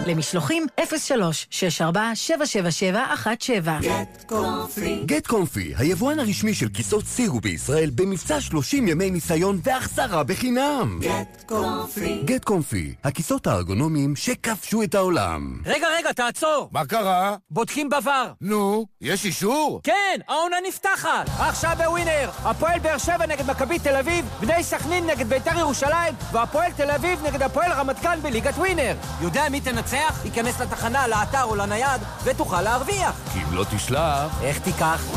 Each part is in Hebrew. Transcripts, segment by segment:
למשלוחים 03-64-77717. גט קומפי, היבואן הרשמי של כיסאות סירו בישראל, במבצע 30 ימי ניסיון והחזרה בחינם. גט קומפי, הכיסאות הארגונומיים שכבשו את העולם. רגע, תעצור. מה קרה? בודקים בבר. נו, יש אישור? כן, העונה נפתחת. עכשיו בווינר, הפועל באר שבע נגד מכבי תל אביב, בני סכנין נגד בית"ר ירושלים, והפועל תל אביב נגד הפועל רמת גן בליגת ווינר. יודע מי תנצח? ייכנס לתחנה, לאתר או לנייד, ותוכל להרוויח. כי אם לא תשלח... איך תיקח?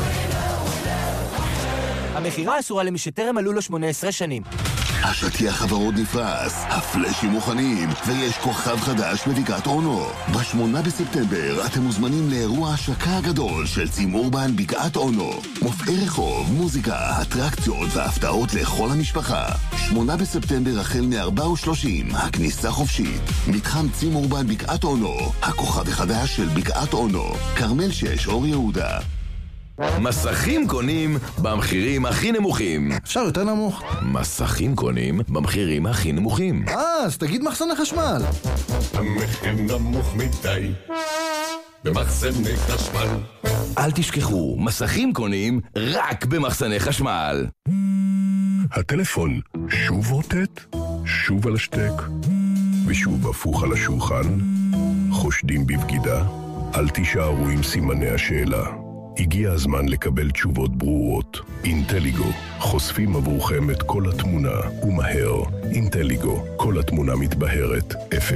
המחירה אסורה למי שטרם מלאו לו 18 שנים. השטיח הוורוד נפרס, הפלאשים מוכנים, ויש כוכב חדש בבקעת אונו. ב8 בספטמבר אתם מוזמנים לאירוע ההשקה הגדול של צים אורבן בקעת אונו. מופעי רחוב, מוזיקה, אטרקציות והפתעות לכל המשפחה. 8 בספטמבר החל מ-4:30, הכניסה חופשית. מתחם צים אורבן בקעת אונו, הכוכב החדש של בקעת אונו. קרמל 6, אור יהודה. מסכים קונים במחירים הכי נמוכים. אפשר יותר נמוך? מסכים קונים במחירים הכי נמוכים. אז תגיד מחסני חשמל. המחיר נמוך מדי במחסני חשמל. אל תשכחו, מסכים קונים רק במחסני חשמל. הטלפון שוב רוטט, שוב על השטק ושוב הפוך על השולחן. חושדים בבגידה? אל תישארו עם סימני השאלה. הגיע הזמן לקבל תשובות ברורות. אינטליגו, חושפים עבורכם את כל התמונה, ומהר. אינטליגו, כל התמונה מתבהרת.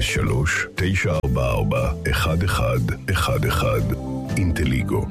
03-944-1111. אינטליגו,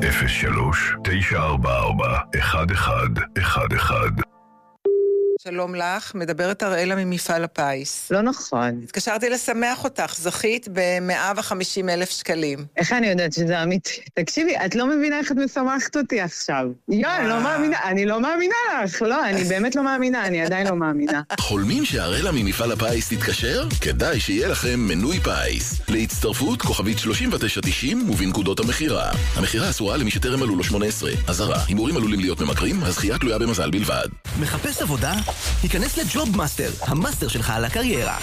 03-944-1111. שלום לך, מדברת אראלה ממפעל הפיס. לא נכון. התקשרתי לשמח אותך, זכית ב150,000 שקלים. איך אני יודעת שזה אמיתי? תקשיבי, את לא מבינה איך את משמחת אותי עכשיו. אני לא מאמינה לך. לא, אני באמת לא מאמינה, אני עדיין לא מאמינה. חולמים שאראלה ממפעל הפיס תתקשר? כדאי שיהיה לכם מנוי פיס. להצטרפות כוכבית 3990 ובנקודות המחירה. המחירה אסורה למי שטרם מלאו לו 18. אזהרה, הימורים עלולים להיות ממכרים, הזכייה תלויה במזל בלבד. מחפש עבודה? היכנס לג'וב מאסטר, המאסטר שלך על הקריירה.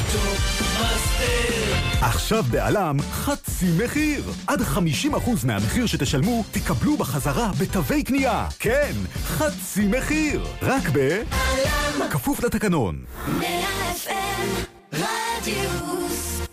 עכשיו בעלם חצי מחיר. עד 50% מהמחיר שתשלמו תקבלו בחזרה בתווי קנייה. כן, חצי מחיר. רק בעלם. כפוף לתקנון. 100 FM רדיוס.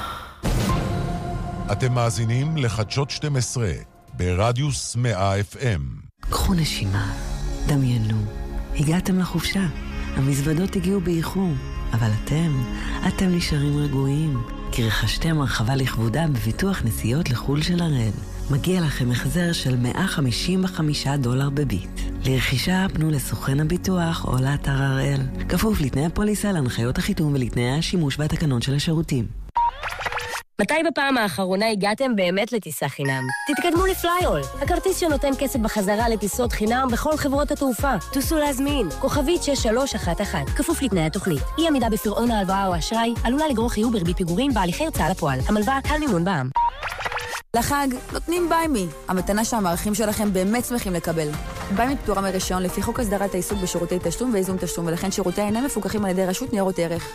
אתם מאזינים לחדשות 12 ברדיוס 100 FM. קחו נשימה, דמיינו. הגעתם לחופשה, המזוודות הגיעו באיחור, אבל אתם נשארים רגועים, כי רכשתם הרחבה לכבודה בביטוח נסיעות לחול של הראל. מגיע לכם החזר של $155 בביט. לרכישה פנו לסוכן הביטוח או לאתר הראל. כפוף לתנאי הפוליסה, להנחיות החיתום ולתנאי השימוש והתקנון של השירותים. מתי בפעם האחרונה הגעתם באמת לטיסה חינם? תתקדמו לפלייאול, הכרטיס שנותן כסף בחזרה לטיסות חינם בכל חברות התעופה. תוסו להזמין, כוכבית 6311, כפוף לתנאי התוכנית. אי עמידה בפירעון ההלוואה או אשראי עלולה לגרור חיוב בריבית פיגורים בהליכי הוצאה לפועל. המלווה קל מימון בע"מ. לחג נותנים ביימי, המתנה שהמערכים שלכם באמת שמחים לקבל. ביימי פטורה מרישיון לפי חוק הסדרת העיסוק בשירותי תשלום ואיזון תשלום, ולכן שירותיה אינם מפוקחים על ידי רשות ניירות ערך.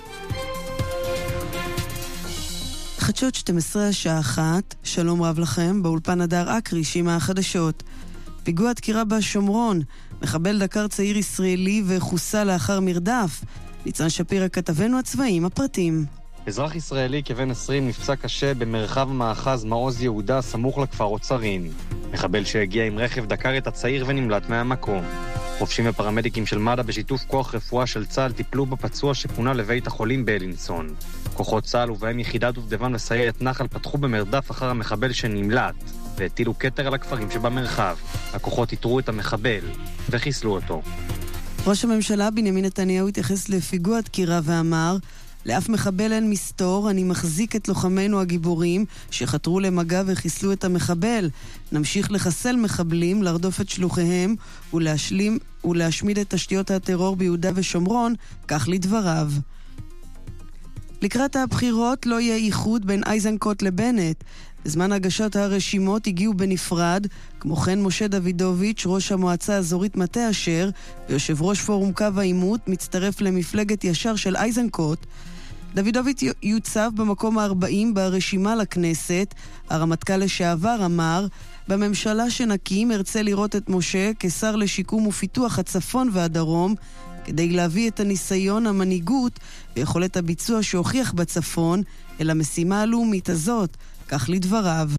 חדשות 12 השעה 1, שלום רב לכם, באולפן הדר אקרי, שימה החדשות. פיגוע דקירה בשומרון, מחבל דקר צעיר ישראלי וחוסה לאחר מרדף. ניצן שפירא כתבנו הצבעים, הפרטים. אזרח ישראלי כבן 20 נפצע קשה במרחב מאחז מעוז יהודה סמוך לכפר אוצרין. מחבל שהגיע עם רכב דקר את הצעיר ונמלט מהמקום. חופשים ופרמדיקים של מד"א בשיתוף כוח רפואה של צה"ל טיפלו בפצוע שפונה לבית החולים באלינסון. כוחות צה"ל ובהם יחידת דובדבן וסיירת נחל פתחו במרדף אחר המחבל שנמלט והטילו כתר על הכפרים שבמרחב. הכוחות איתרו את המחבל וחיסלו אותו. ראש הממשלה בנימין נתניהו התייחס לפיגוע דקירה ואמר: לאף מחבל אין מסתור, אני מחזיק את לוחמינו הגיבורים שחתרו למגע וחיסלו את המחבל. נמשיך לחסל מחבלים, לרדוף את שלוחיהם ולהשמיד את תשתיות הטרור ביהודה ושומרון, כך לדבריו. לקראת הבחירות לא יהיה איחוד בין איזנקוט לבנט. בזמן הגשת הרשימות הגיעו בנפרד, כמו כן משה דוידוביץ', ראש המועצה האזורית מטה אשר, ויושב ראש פורום קו העימות, מצטרף למפלגת ישר של איזנקוט. דוידוביץ' יוצב במקום ה-40 ברשימה לכנסת. הרמטכ"ל לשעבר אמר, בממשלה שנקים ארצה לראות את משה כשר לשיקום ופיתוח הצפון והדרום, כדי להביא את הניסיון, המנהיגות ויכולת הביצוע שהוכיח בצפון אל המשימה הלאומית הזאת, כך לדבריו.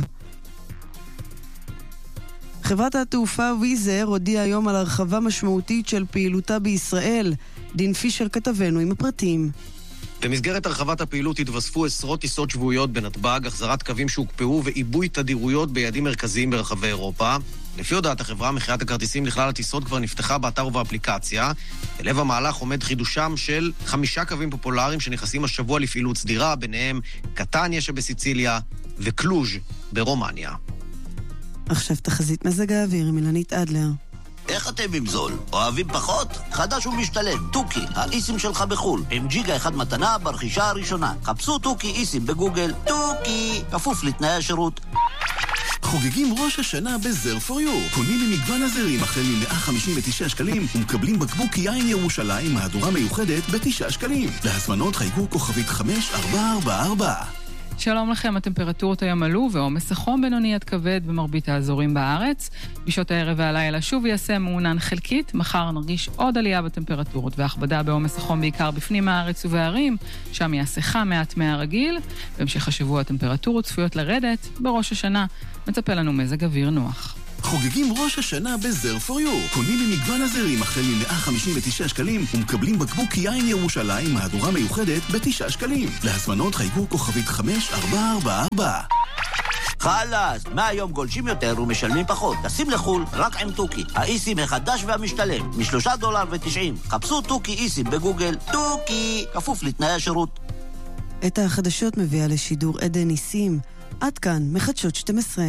חברת התעופה ויזר הודיעה היום על הרחבה משמעותית של פעילותה בישראל. דין פישר כתבנו עם הפרטים. במסגרת הרחבת הפעילות התווספו עשרות טיסות שבועיות בנתב"ג, החזרת קווים שהוקפאו ועיבוי תדירויות ביעדים מרכזיים ברחבי אירופה. לפי הודעת החברה, מחירת הכרטיסים לכלל הטיסות כבר נפתחה באתר ובאפליקציה. בלב המהלך עומד חידושם של 5 קווים פופולריים שנכנסים השבוע לפעילות סדירה, ביניהם קטניה שבסיציליה וקלוז' ברומניה. עכשיו תחזית מזג האוויר עם אילנית אדלר. איך אתם עם זול? אוהבים פחות? חדש ומשתלם, טוקי, האיסים שלך בחול, עם ג'יגה אחד מתנה ברכישה הראשונה. חפשו טוקי איסים בגוגל, טוקי, כפוף לתנאי השירות. חוגגים ראש השנה בזר פור יו. קונים ממגוון הזרים החל מ-159 שקלים ומקבלים בקבוק יין ירושלים מהדורה מיוחדת ב9 שקלים. להזמנות חייגו כוכבית 5444. שלום לכם, הטמפרטורות היום עלו ועומס החום בינוני עד כבד במרבית האזורים בארץ. בשעות הערב והלילה שוב יעשה מעונן חלקית, מחר נרגיש עוד עלייה בטמפרטורות והכבדה בעומס החום בעיקר בפנים הארץ ובערים, שם יעשה חם מעט מהרגיל. בהמשך השבוע הטמפרטורות צפויות לרדת, בראש השנה מצפה לנו מזג אוויר נוח. חוגגים ראש השנה בזר פור יו. קונים ממגוון הזרים החל מ-159 שקלים ומקבלים בקבוק יין ירושלים מהדורה מיוחדת ב9 שקלים. להזמנות חייגו כוכבית 5444. חלאס, מהיום גולשים יותר ומשלמים פחות. תשים לחול רק עם טוקי, האיסים החדש והמשתלם, $3.90. חפשו טוקי איסים בגוגל, טוקי, כפוף לתנאי השירות. את החדשות מביאה לשידור עדן ניסים. עד כאן, מחדשות 12.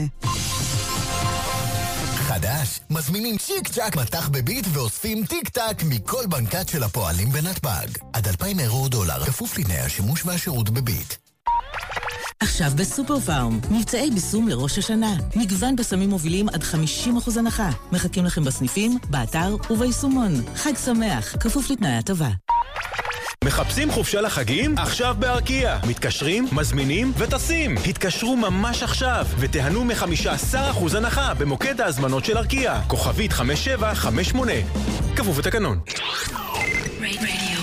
חדש, מזמינים צ'יק צ'ק מטח בביט ואוספים טיק טק מכל בנקת של הפועלים בנתב"ג. עד 2,000 אירו או דולר, כפוף לתנאי השימוש והשירות בביט. עכשיו בסופר פארם, מבצעי ביסום לראש השנה. מגוון בסמים מובילים עד 50% הנחה. מחכים לכם בסניפים, באתר וביישומון. חג שמח, כפוף לתנאי הטבה. מחפשים חופשה לחגים? עכשיו בארקיה. מתקשרים, מזמינים וטסים. התקשרו ממש עכשיו ותיהנו מ-15% הנחה במוקד ההזמנות של ארקיה. כוכבית 5758. כפוף לתקנון. רדיו